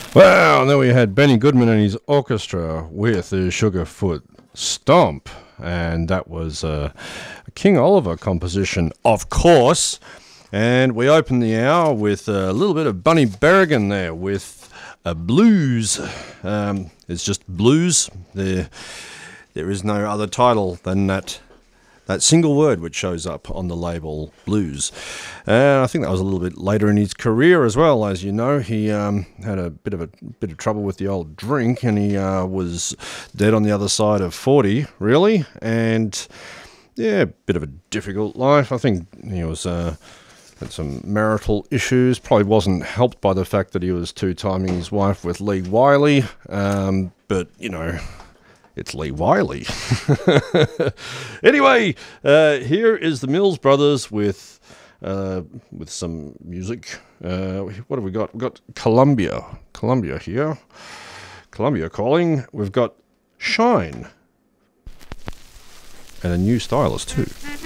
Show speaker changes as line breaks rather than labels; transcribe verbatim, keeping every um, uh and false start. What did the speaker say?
Well, and then we had Benny Goodman and his orchestra with the Sugarfoot Stomp, and that was uh, a King Oliver composition, of course. And we opened the hour with a little bit of Bunny Berrigan there with a blues. Um, it's just blues. There, there is no other title than that. That single word which shows up on the label, blues. And I think that was a little bit later in his career as well. As you know, he um, had a bit of a bit of trouble with the old drink, and he uh, was dead on the other side of forty, really. And yeah, a bit of a difficult life. I think he was uh, had some marital issues. Probably wasn't helped by the fact that he was two-timing his wife with Lee Wiley. Um, but you know. It's Lee Wiley. Anyway, uh, here is the Mills Brothers with uh, with some music. Uh, what have we got? We've got Columbia. Columbia here. Columbia calling. We've got Shine. And a new stylist too.